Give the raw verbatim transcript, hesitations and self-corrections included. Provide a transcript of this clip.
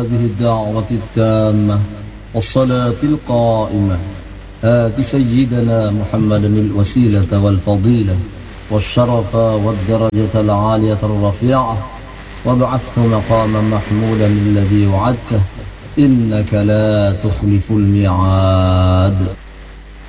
هذه الدعوة التامة والصلاة القائمة آت سيدنا محمدا الوسيلة والفضيلة والشرف والدرجة العالية الرفيعة وابعثه مقاما محمودا الذي وعدته إنك لا تخلف الميعاد.